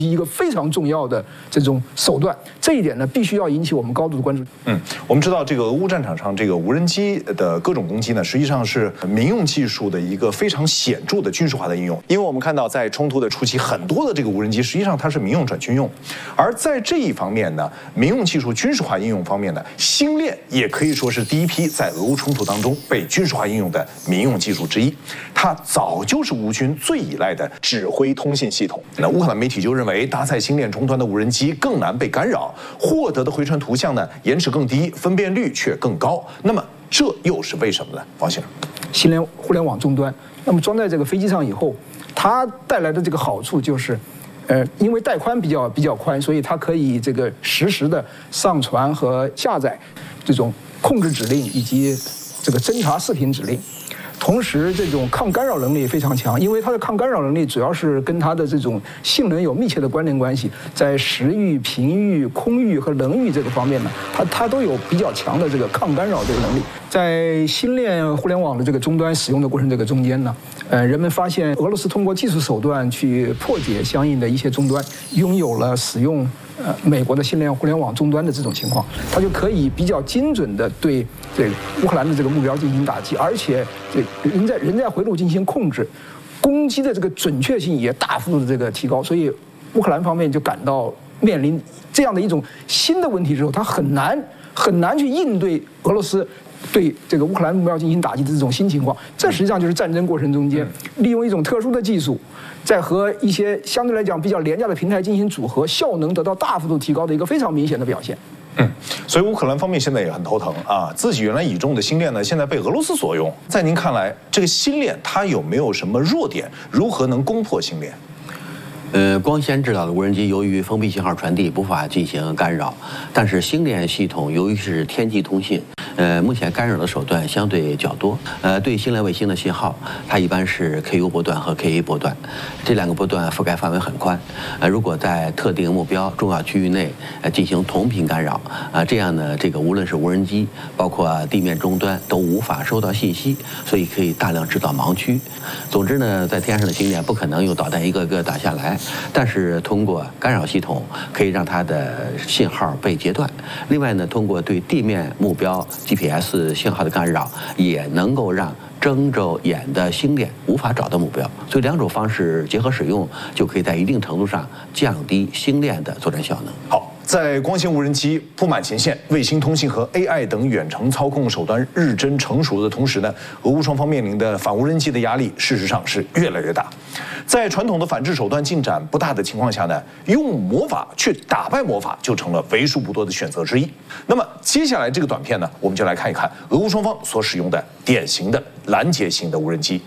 一个非常重要的这种手段，这一点呢，必须要引起我们高度的关注。 我们知道这个俄乌战场上这个无人机的各种攻击呢，实际上是民用技术的一个非常显著的军事化的应用。因为我们看到在冲突的初期，很多的这个无人机实际上它是民用转军用，而在这一方面呢，民用技术军事化应用方面呢，星链也可以说是第一批在俄乌冲突当中被军事化应用的民用技术之一。它早就是乌军最依赖的指挥通信系统。那乌克兰媒体就认为，搭载星链终端的无人机更难被干扰，获得的回传图像呢延迟更低，分辨率却更高。那么这又是为什么呢？王先生， 星链互联网终端，那么装在这个飞机上以后，它带来的这个好处就是，因为带宽比较宽，所以它可以这个实时的上传和下载这种控制指令以及这个侦查视频指令。同时，这种抗干扰能力非常强，因为它的抗干扰能力主要是跟它的这种性能有密切的关联关系，在时域、频域、空域和能域这个方面呢，它都有比较强的这个抗干扰这个能力。在星链互联网的这个终端使用的过程这个中间呢，人们发现俄罗斯通过技术手段去破解相应的一些终端，拥有了使用美国的星链互联网终端的这种情况，它就可以比较精准的对这个乌克兰的这个目标进行打击，而且人在回路进行控制，攻击的这个准确性也大幅度的这个提高，所以乌克兰方面就感到面临这样的一种新的问题之后，它很难去应对俄罗斯对这个乌克兰目标进行打击的这种新情况。这实际上就是战争过程中间利用一种特殊的技术，在和一些相对来讲比较廉价的平台进行组合，效能得到大幅度提高的一个非常明显的表现。 所以乌克兰方面现在也很头疼啊，自己原来倚重的星链呢，现在被俄罗斯所用。在您看来，这个星链它有没有什么弱点？如何能攻破星链？ 光纤制导的无人机由于封闭信号传递无法进行干扰，但是星链系统由于是天际通信，目前干扰的手段相对较多。对星链卫星的信号，它一般是 KU 波段和 KA 波段，这两个波段覆盖范围很宽。如果在特定目标重要区域内进行同频干扰，这样呢，这个无论是无人机，包括地面终端都无法收到信息，所以可以大量制造盲区。总之呢，在天上的星链不可能用导弹一个个打下来。但是通过干扰系统可以让它的信号被截断。另外呢，通过对地面目标 GPS 信号的干扰，也能够让睁着眼的星链无法找到目标。所以两种方式结合使用，就可以在一定程度上降低星链的作战效能。 好。在光纤无人机铺满前线、卫星通信和 AI 等远程操控手段日臻成熟的同时呢，俄乌双方面临的反无人机的压力，事实上是越来越大。在传统的反制手段进展不大的情况下呢，用魔法去打败魔法就成了为数不多的选择之一。那么接下来这个短片呢，我们就来看一看俄乌双方所使用的典型的拦截型的无人机。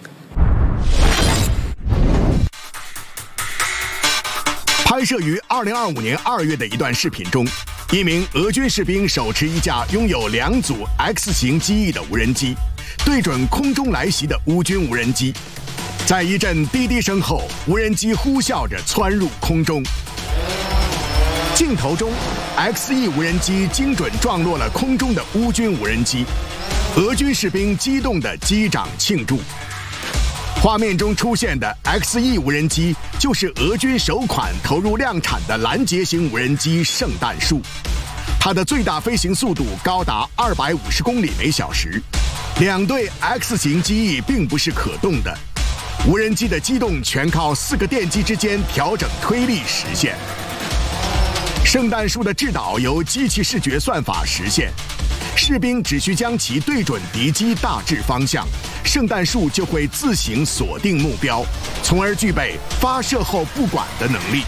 拍摄于2025年2月的一段视频中，一名俄军士兵手持一架拥有2组 X 型机翼的无人机，对准空中来袭的乌军无人机。在一阵滴滴声后，无人机呼啸着窜入空中。镜头中 ，XE 无人机精准撞落了空中的乌军无人机，俄军士兵激动地击掌庆祝。画面中出现的 XE 无人机就是俄军首款投入量产的拦截型无人机圣诞树，它的最大飞行速度高达250公里每小时。两对 X 型机翼并不是可动的，无人机的机动全靠4个电机之间调整推力实现。圣诞树的制导由机器视觉算法实现，士兵只需将其对准敌机大致方向，圣诞树就会自行锁定目标，从而具备发射后不管的能力。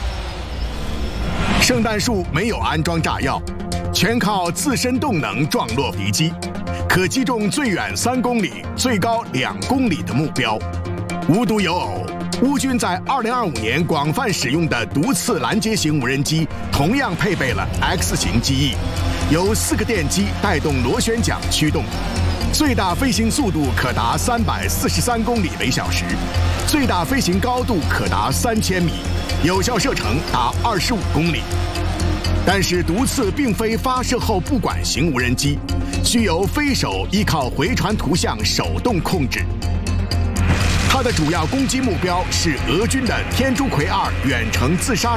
圣诞树没有安装炸药，全靠自身动能撞落敌机，可击中最远3公里、最高2公里的目标。无独有偶，乌军在2025年广泛使用的毒刺拦截型无人机同样配备了 X 型机翼，由4个电机带动螺旋桨驱动，最大飞行速度可达343公里每小时，最大飞行高度可达3000米，有效射程达25公里。但是毒刺并非发射后不管型无人机，需由飞手依靠回传图像手动控制。它它的主要攻击目标是俄军的天竺葵2远程自杀